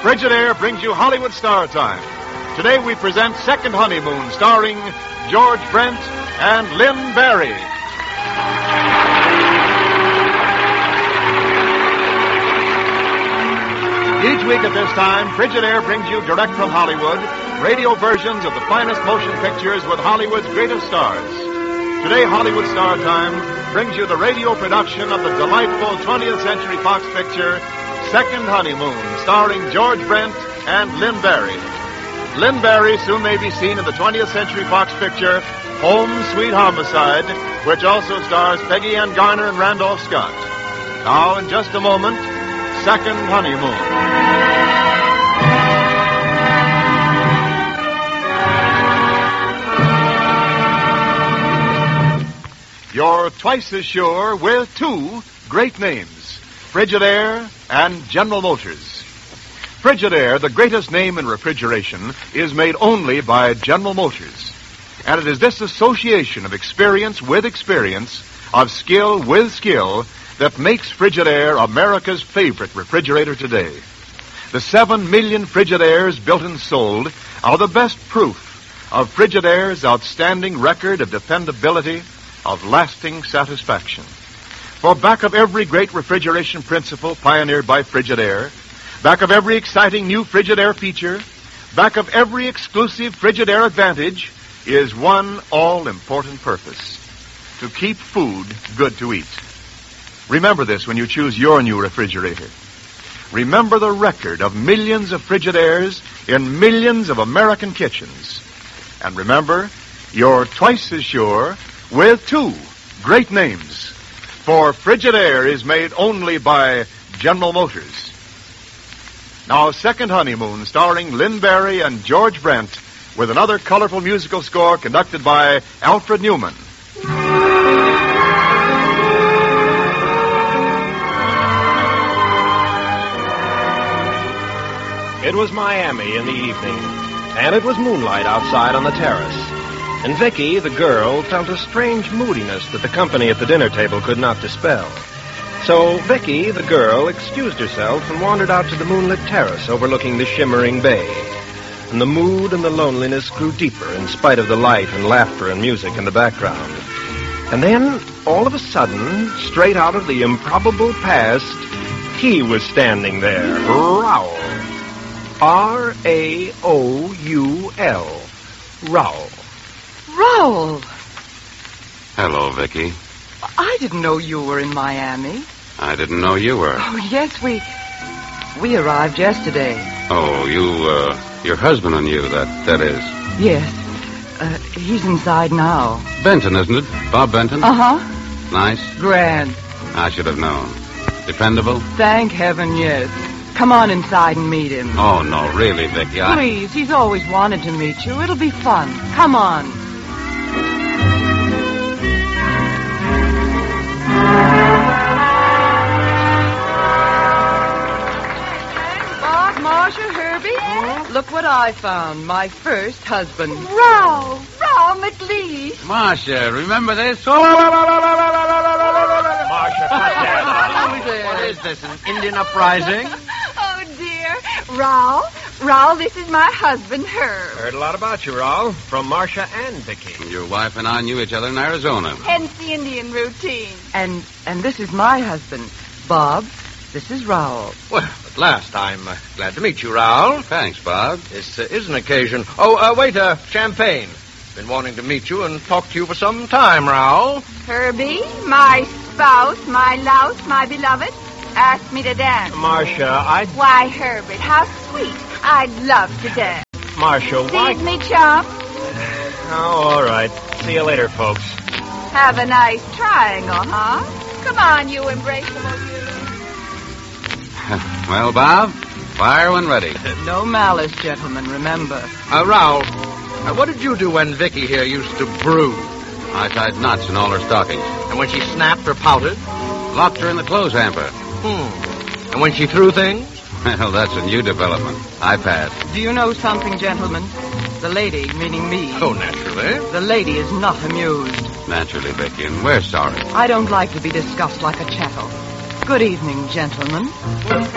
Frigidaire brings you Hollywood Star Time. Today we present Second Honeymoon, starring George Brent and Lynn Barry. Each week at this time, Frigidaire brings you direct from Hollywood radio versions of the finest motion pictures with Hollywood's greatest stars. Today, Hollywood Star Time brings you the radio production of the delightful 20th Century Fox picture, Second Honeymoon, starring George Brent and Lynn Barry. Lynn Barry soon may be seen in the 20th Century Fox picture, Home Sweet Homicide, which also stars Peggy Ann Garner and Randolph Scott. Now, in just a moment, Second Honeymoon. You're twice as sure with two great names, Frigidaire and General Motors. Frigidaire, the greatest name in refrigeration, is made only by General Motors. And it is this association of experience with experience, of skill with skill, that makes Frigidaire America's favorite refrigerator today. The 7 million Frigidaires built and sold are the best proof of Frigidaire's outstanding record of dependability, of lasting satisfaction. For back of every great refrigeration principle pioneered by Frigidaire, back of every exciting new Frigidaire feature, back of every exclusive Frigidaire advantage, is one all-important purpose: to keep food good to eat. Remember this when you choose your new refrigerator. Remember the record of millions of Frigidaires in millions of American kitchens. And remember, you're twice as sure with two great names. For Frigidaire is made only by General Motors. Now, Second Honeymoon, starring Lynn Barry and George Brent, with another colorful musical score conducted by Alfred Newman. It was Miami in the evening, and it was moonlight outside on the terrace. And Vicky, the girl, felt a strange moodiness that the company at the dinner table could not dispel. So Vicky, the girl, excused herself and wandered out to the moonlit terrace overlooking the shimmering bay. And the mood and the loneliness grew deeper in spite of the light and laughter and music in the background. And then, all of a sudden, straight out of the improbable past, he was standing there, Raoul. R-A-O-U-L. Raoul. Raoul! Hello, Vicky. I didn't know you were in Miami. I didn't know you were. Oh, yes, we arrived yesterday. Oh, your husband and you, that is. Yes. He's inside now. Benton, isn't it? Bob Benton? Uh-huh. Nice? Grand. I should have known. Dependable? Thank heaven, yes. Come on inside and meet him. Oh, no, really, Vicky, Please, he's always wanted to meet you. It'll be fun. Come on. Look what I found. My first husband. Raoul McLeish. Marcia, remember this? Marcia, cut that. What is this, an Indian uprising? Oh, dear. Raoul, this is my husband, Herb. Heard a lot about you, Raoul, from Marcia and Vicky. Your wife and I knew each other in Arizona. Hence the Indian routine. And this is my husband, Bob. This is Raoul. Well, at last, I'm glad to meet you, Raoul. Thanks, Bob. This is an occasion. Oh, wait, champagne. Been wanting to meet you and talk to you for some time, Raoul. Herbie, my spouse, my louse, my beloved, asked me to dance. Marcia, Why, Herbert, how sweet. I'd love to dance. Marcia, why... Tease me, chum. Oh, all right. See you later, folks. Have a nice triangle, huh? Come on, you embraceable you. Well, Bob, fire when ready. No malice, gentlemen, remember. Raoul, what did you do when Vicky here used to brood? I tied knots in all her stockings. And when she snapped or pouted? Locked her in the clothes hamper. And when she threw things? Well, that's a new development. I passed. Do you know something, gentlemen? The lady, meaning me. Oh, naturally. The lady is not amused. Naturally, Vicky, and we're sorry. I don't like to be discussed like a chattel. Good evening, gentlemen.